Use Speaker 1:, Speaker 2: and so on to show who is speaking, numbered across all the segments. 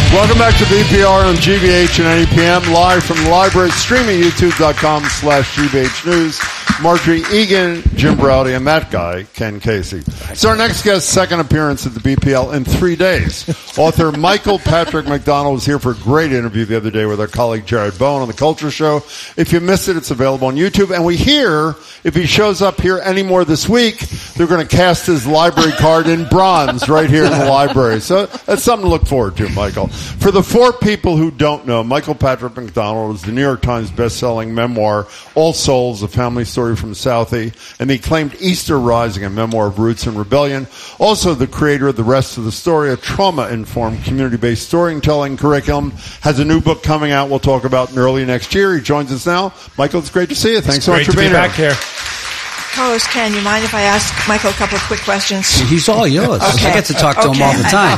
Speaker 1: Welcome back to BPR on GBH and 8 p.m. live from the library, streaming youtube.com/GBH News. Marjorie Egan, Jim Browdy, and that guy, Ken Casey. It's our next guest's second appearance at the BPL in 3 days. Author Michael Patrick McDonald was here for a great interview the other day with our colleague Jared Bowen on The Culture Show. If you missed it, it's available on YouTube. And we hear, if he shows up here anymore this week, they're going to cast his library card in bronze right here in the library. So that's something to look forward to, Michael. For the 4 people who don't know, Michael Patrick McDonald is the New York Times best-selling memoir, All Souls, A Family Story from Southie, and the acclaimed Easter Rising, a memoir of roots and rebellion. Also the creator of The Rest of the Story, a trauma-informed, community-based storytelling curriculum, has a new book coming out we'll talk about in early next year. He joins us now. Michael, it's great to see you. Thanks so much for being
Speaker 2: back here.
Speaker 3: Co-host Ken, you mind if I ask Michael a couple of quick questions?
Speaker 4: He's all yours. Okay. I get to talk to him all the time.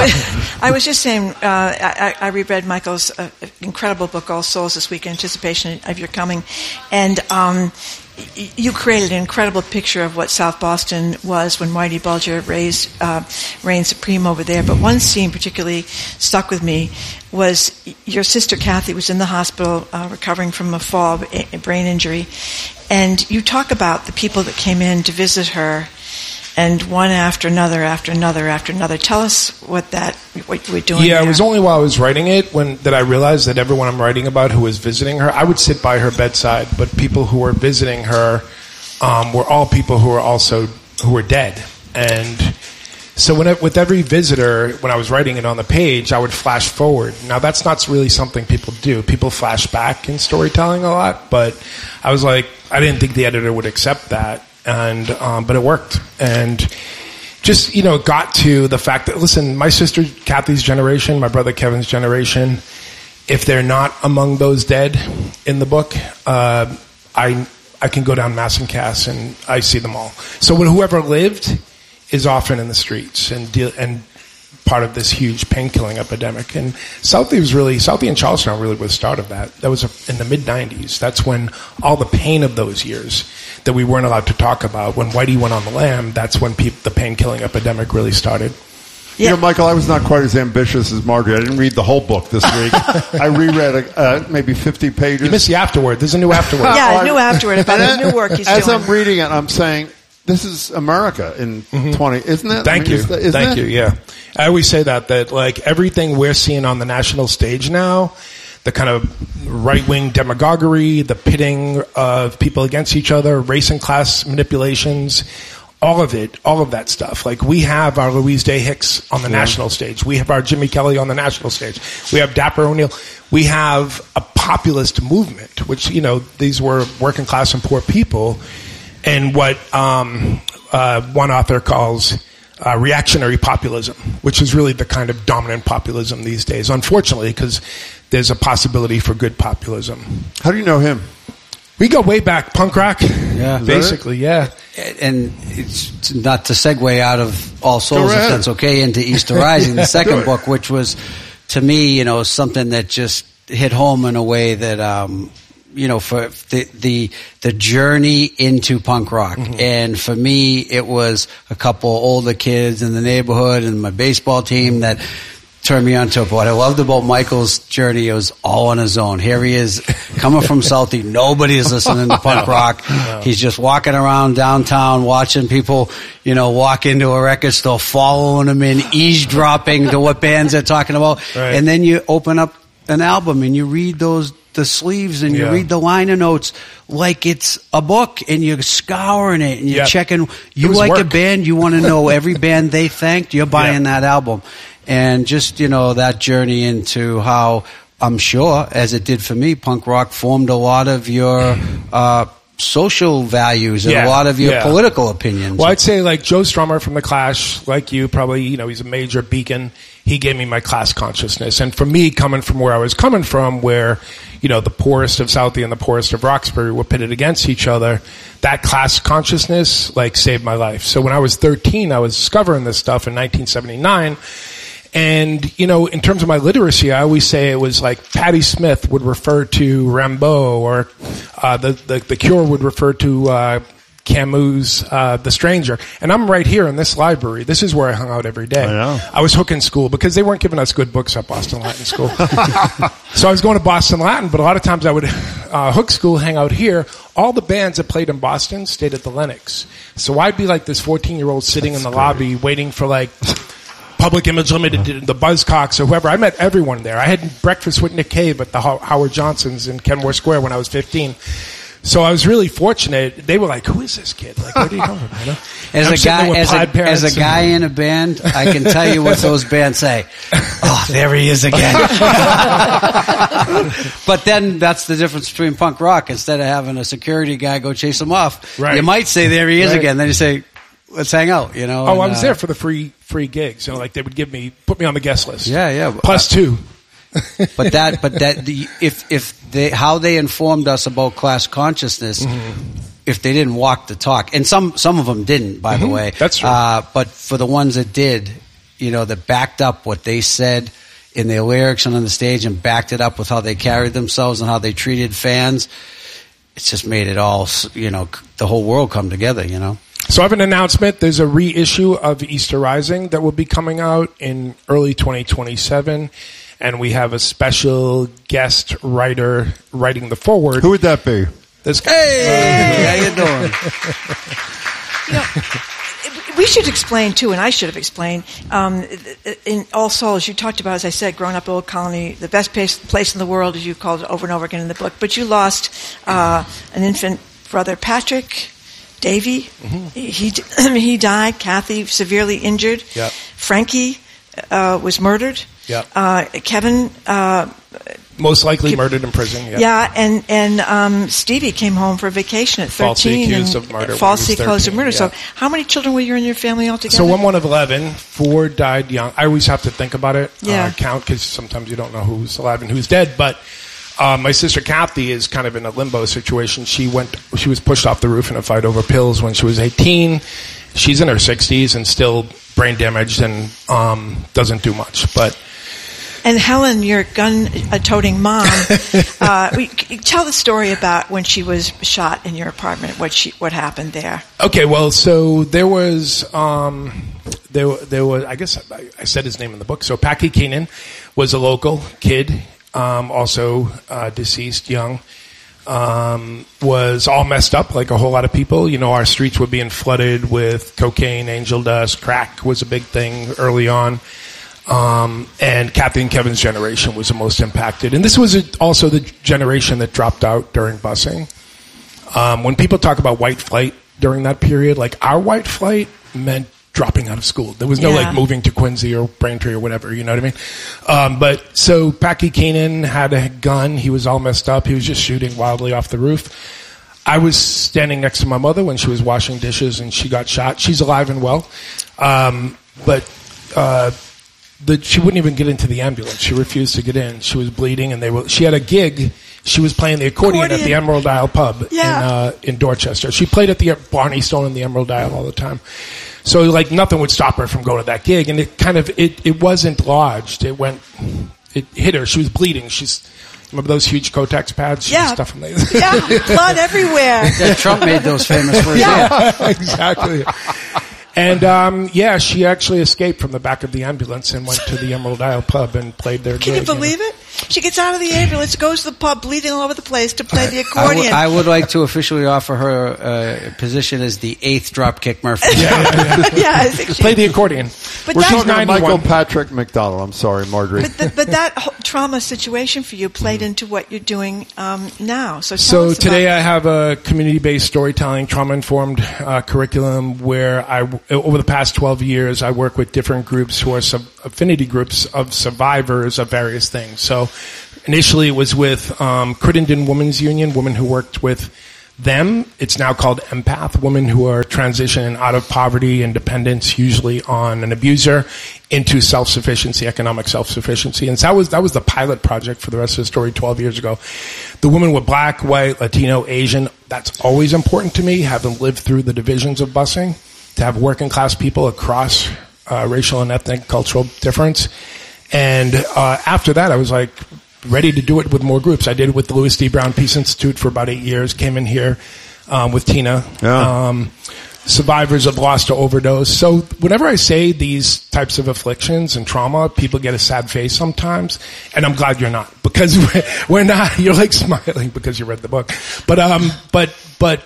Speaker 3: I was just saying, I reread Michael's incredible book, All Souls, this week in anticipation of your coming, and you created an incredible picture of what South Boston was when Whitey Bulger reigned supreme over there. But one scene particularly stuck with me was your sister Kathy was in the hospital recovering from a fall, a brain injury, and you talk about the people that came in to visit her, and one after another, after another, after another. Tell us what you were doing.
Speaker 2: Yeah,
Speaker 3: there.
Speaker 2: It was only while I was writing it that I realized that everyone I'm writing about who was visiting her, I would sit by her bedside, but people who were visiting her were all people who were dead. And so with every visitor, when I was writing it on the page, I would flash forward. Now, that's not really something people do. People flash back in storytelling a lot, but I was like, I didn't think the editor would accept that. And but it worked, and just got to the fact that, listen, my sister Kathy's generation, my brother Kevin's generation, if they're not among those dead in the book, I can go down Massancas and I see them all. So whoever lived is often in the streets and part of this huge pain-killing epidemic. And Southie and Charlestown really were the start of that. That was in the mid-'90s. That's when all the pain of those years that we weren't allowed to talk about, when Whitey went on the lam, that's when the pain-killing epidemic really started.
Speaker 1: Yeah. Michael, I was not quite as ambitious as Margaret. I didn't read the whole book this week. I reread maybe 50 pages.
Speaker 2: You missed the afterword. There's a new afterword.
Speaker 3: Yeah, a new afterword about the new work he's doing.
Speaker 1: As I'm reading it, I'm saying, this is America in 20, isn't it?
Speaker 2: Thank you. Thank you, yeah. I always say that like everything we're seeing on the national stage now, the kind of right-wing demagoguery, the pitting of people against each other, race and class manipulations, all of that stuff. Like, we have our Louise Day Hicks on the national stage. We have our Jimmy Kelly on the national stage. We have Dapper O'Neill. We have a populist movement, which, these were working class and poor people, and what one author calls reactionary populism, which is really the kind of dominant populism these days, unfortunately, because there's a possibility for good populism.
Speaker 1: How do you know him?
Speaker 2: We go way back, punk rock, basically, yeah.
Speaker 4: And it's not to segue out of All Souls, if that's okay, into Easter Rising, the second book, which was, to me, something that just hit home in a way that, for the journey into punk rock. Mm-hmm. And for me, it was a couple older kids in the neighborhood and my baseball team that turned me onto it. But what I loved about Michael's journey, it was all on his own. Here he is, coming from Southie. Nobody's listening to punk rock. No. He's just walking around downtown, watching people, walk into a record store, following them in, eavesdropping to what bands they're talking about. Right. And then you open up an album and you read the sleeves and you read the liner notes like it's a book, and you're scouring it and you're checking. You like work. A band, you want to know every band they thanked, you're buying that album. And just, that journey into how, I'm sure, as it did for me, punk rock formed a lot of your social values and a lot of your political opinions.
Speaker 2: Well, I'd say like Joe Strummer from The Clash, like you, probably, he's a major beacon. He gave me my class consciousness. And for me, coming from where I was coming from, where, the poorest of Southie and the poorest of Roxbury were pitted against each other, that class consciousness, saved my life. So when I was 13, I was discovering this stuff in 1979. And, in terms of my literacy, I always say it was like Patti Smith would refer to Rimbaud, or the Cure would refer to Camus' The Stranger. And I'm right here in this library. This is where I hung out every day.
Speaker 1: I know.
Speaker 2: I was hooking school because they weren't giving us good books at Boston Latin School. So I was going to Boston Latin, but a lot of times I would hook school, hang out here. All the bands that played in Boston stayed at the Lenox. So I'd be like this 14-year-old sitting in the lobby waiting for like Public Image Limited, the Buzzcocks, or whoever. I met everyone there. I had breakfast with Nick Cave at the Howard Johnson's in Kenmore Square when I was 15. So I was really fortunate. They were like, "Who is this kid? Like, where do you come from?" You know?
Speaker 4: As a guy in a band, I can tell you what those bands say. Oh, there he is again. But then that's the difference between punk rock. Instead of having a security guy go chase him off, you might say, "There he is again." Then you say, "Let's hang out." You know.
Speaker 2: Oh, I was there for the free gigs. You know, like they would put me on the guest list.
Speaker 4: Yeah.
Speaker 2: Plus two.
Speaker 4: But how they informed us about class consciousness, if they didn't walk the talk, and some of them didn't, by the way.
Speaker 2: That's true.
Speaker 4: But for the ones that did, you know, that backed up what they said in their lyrics and on the stage, and backed it up with how they carried themselves and how they treated fans, it's just made it all, you know, the whole world come together, you know.
Speaker 2: So I have an announcement. There's a reissue of Easter Rising that will be coming out in early 2027. And we have a special guest writer writing the foreword.
Speaker 1: Who would that be?
Speaker 2: This guy.
Speaker 4: Hey, how you doing?
Speaker 3: You know, we should explain, too, and I should have explained, in All Souls, you talked about, as I said, growing up Old Colony, the best place in the world, as you called it over and over again in the book. But you lost an infant brother, Patrick Davey. He died. Kathy, severely injured.
Speaker 2: Yep.
Speaker 3: Frankie was murdered.
Speaker 2: Yeah.
Speaker 3: Kevin,
Speaker 2: most likely murdered in prison. Yeah.
Speaker 3: Yeah, and Stevie came home for vacation at 13.
Speaker 2: Falsely accused of murder.
Speaker 3: Falsely accused of murder.
Speaker 2: Yeah.
Speaker 3: So, how many children were you in your family altogether?
Speaker 2: So I'm one of 11. 4 died young. I always have to think about it, count, because sometimes you don't know who's alive and who's dead. But my sister Kathy is kind of in a limbo situation. She was pushed off the roof in a fight over pills when she was 18. She's in her 60s and still brain damaged and doesn't do much, but.
Speaker 3: And Helen, your gun-toting mom, tell the story about when she was shot in your apartment. What happened there?
Speaker 2: Okay, well, so there was there was. I guess I said his name in the book. So Packy Keenan was a local kid, also deceased, young. Was all messed up like a whole lot of people. You know, our streets were being flooded with cocaine, angel dust, crack was a big thing early on. And Kathy and Kevin's generation was the most impacted. And this was also the generation that dropped out during busing. When people talk about white flight during that period, like our white flight meant dropping out of school. There was no like moving to Quincy or Braintree or whatever, you know what I mean? But so Packy Keenan had a gun. He was all messed up. He was just shooting wildly off the roof. I was standing next to my mother when she was washing dishes and she got shot. She's alive and well. She wouldn't even get into the ambulance. She refused to get in. She was bleeding, and she had a gig. She was playing the accordion at the Emerald Isle pub in Dorchester. She played at the Barney Stone and the Emerald Isle all the time. So like nothing would stop her from going to that gig, and it wasn't lodged. It hit her. She was bleeding. Remember those huge Kotex pads? Stuff them there.
Speaker 3: Yeah, blood everywhere.
Speaker 4: Yeah, Trump made those famous for his
Speaker 2: exactly. And, she actually escaped from the back of the ambulance and went to the Emerald Isle pub and played their gig.
Speaker 3: Can you believe it? She gets out of the ambulance, goes to the pub, bleeding all over the place to play the accordion.
Speaker 4: I would like to officially offer her a position as the 8th Dropkick Murphy.
Speaker 3: I think
Speaker 2: play the accordion.
Speaker 1: We're talking to Michael Patrick McDonald. I'm sorry, Marjorie.
Speaker 3: But that whole trauma situation for you played into what you're doing now.
Speaker 2: So today I have a community-based storytelling, trauma-informed curriculum where over the past 12 years, I work with different groups who are affinity groups of survivors of various things. So initially it was with Crittenden Women's Union, women who worked with them. It's now called Empath, women who are transitioning out of poverty and dependence, usually on an abuser, into self-sufficiency, economic self-sufficiency. And so that was the pilot project for the rest of the story 12 years ago. The women were black, white, Latino, Asian. That's always important to me, having lived through the divisions of busing, to have working class people across racial and ethnic cultural difference. And after that, I was like ready to do it with more groups. I did it with the Louis D. Brown Peace Institute for about 8 years, came in here with Tina.
Speaker 1: Yeah.
Speaker 2: Survivors of loss to overdose. So whenever I say these types of afflictions and trauma, people get a sad face sometimes, and I'm glad you're not, because we're not. You're like smiling because you read the book, but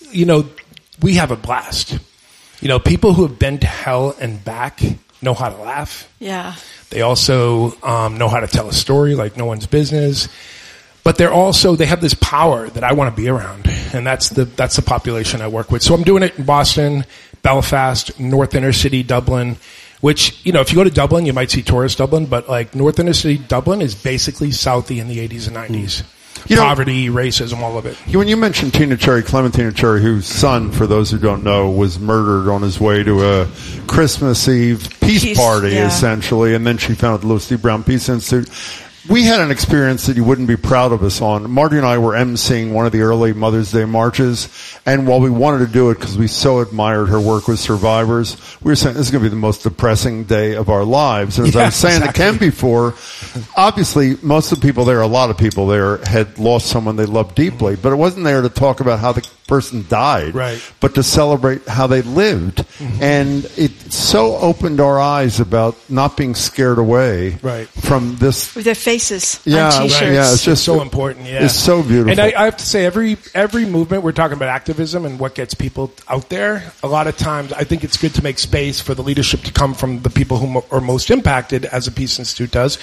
Speaker 2: we have a blast. People who have been to hell and back know how to laugh.
Speaker 3: Yeah.
Speaker 2: They also know how to tell a story like no one's business. But they have this power that I want to be around, and that's the population I work with. So I'm doing it in Boston, Belfast, North Inner City, Dublin, which, if you go to Dublin, you might see tourist Dublin, but like North Inner City, Dublin is basically Southie in the 80s and 90s. Poverty, racism, all of it.
Speaker 1: When you mentioned Clementina Cherry, whose son, for those who don't know, was murdered on his way to a Christmas Eve peace party, essentially, and then she founded the Louis D. Brown Peace Institute. We had an experience that you wouldn't be proud of us on. Marty and I were emceeing one of the early Mother's Day marches, and while we wanted to do it because we so admired her work with survivors, we were saying this is going to be the most depressing day of our lives. And as I was saying to Ken before, obviously most of the people there, a lot of people there, had lost someone they loved deeply, but it wasn't there to talk about how the person died,
Speaker 2: right,
Speaker 1: but to celebrate how they lived. Mm-hmm. And it so opened our eyes about not being scared away from this.
Speaker 3: With their faces on T-shirts.
Speaker 1: Yeah, it's just
Speaker 2: so important. Yeah,
Speaker 1: it's so beautiful.
Speaker 2: And I have to say, every movement, we're talking about activism and what gets people out there. A lot of times, I think it's good to make space for the leadership to come from the people who are most impacted, as the Peace Institute does.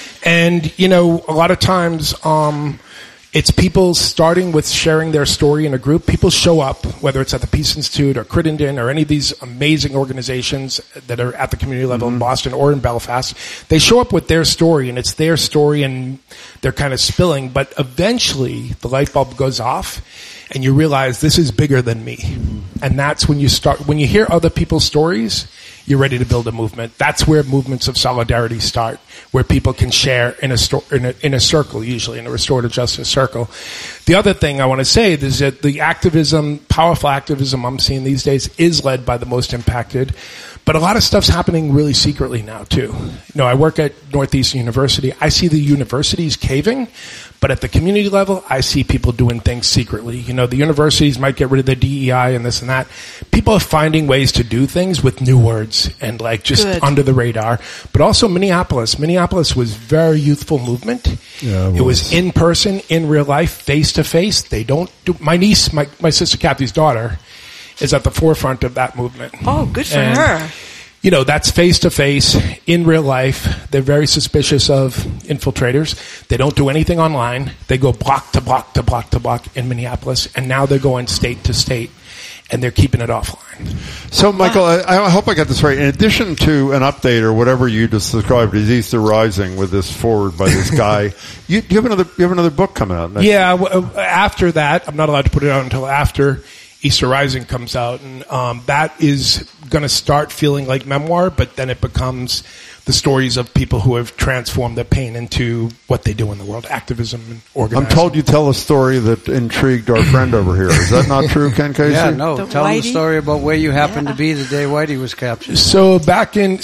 Speaker 2: And a lot of times, it's people starting with sharing their story in a group. People show up, whether it's at the Peace Institute or Crittenden or any of these amazing organizations that are at the community level in Boston or in Belfast. They show up with their story, and it's their story, and they're kind of spilling. But eventually, the light bulb goes off, and you realize this is bigger than me. And that's when when you hear other people's stories, you're ready to build a movement. That's where movements of solidarity start, where people can share in a circle, usually in a restorative justice circle. The other thing I want to say is that the powerful activism I'm seeing these days is led by the most impacted. But a lot of stuff's happening really secretly now, too. I work at Northeastern University. I see the universities caving, but at the community level, I see people doing things secretly. The universities might get rid of their DEI and this and that. People are finding ways to do things with new words and just under the radar. But also Minneapolis. Minneapolis was very youthful movement. Yeah, it was in person, in real life, face to face. They don't do. My niece, my sister Kathy's daughter, is at the forefront of that movement.
Speaker 3: Oh, good for her.
Speaker 2: That's face-to-face, in real life. They're very suspicious of infiltrators. They don't do anything online. They go block to block to block to block in Minneapolis, and now they're going state to state, and they're keeping it offline.
Speaker 1: So, Michael, I hope I got this right. In addition to an update or whatever you just described as Easter Rising with this forward by this guy, you have another book coming out next
Speaker 2: week. After that, I'm not allowed to put it out until after Easter Rising comes out, and that is going to start feeling like memoir, but then it becomes the stories of people who have transformed their pain into what they do in the world, activism and organizing.
Speaker 1: I'm told you tell a story that intrigued our friend over here. Is that not true, Ken Casey?
Speaker 4: Yeah, no. Tell the story about where you happened to be the day Whitey was captured.
Speaker 2: So back in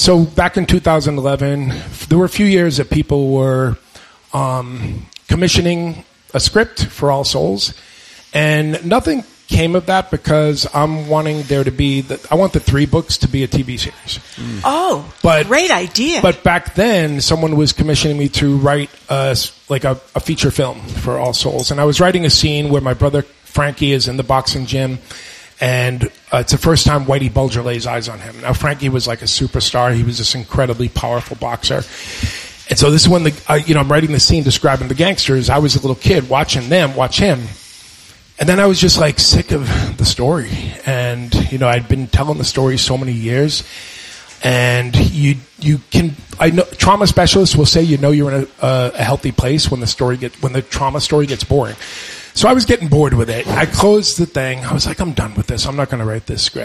Speaker 2: 2011, there were a few years that people were commissioning a script for All Souls, and nothing came of that because I'm wanting there to be I want the 3 books to be a TV series.
Speaker 3: Oh, great idea.
Speaker 2: But back then, someone was commissioning me to write a feature film for All Souls. And I was writing a scene where my brother Frankie is in the boxing gym, and it's the first time Whitey Bulger lays eyes on him. Now, Frankie was like a superstar. He was this incredibly powerful boxer. And so this is when I'm writing the scene describing the gangsters. I was a little kid watching them watch him. And then I was just sick of the story. And, I'd been telling the story so many years. And I know trauma specialists will say, you're in a healthy place when the trauma story gets boring. So I was getting bored with it. I closed the thing. I was like, I'm done with this. I'm not going to write this script.